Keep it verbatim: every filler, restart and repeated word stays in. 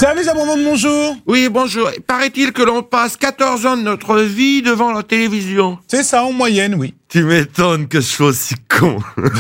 Service abondant de bonjour. Oui, bonjour. Paraît-il que l'on passe quatorze ans de notre vie devant la télévision. C'est ça, en moyenne, oui. Tu m'étonnes que je sois aussi con.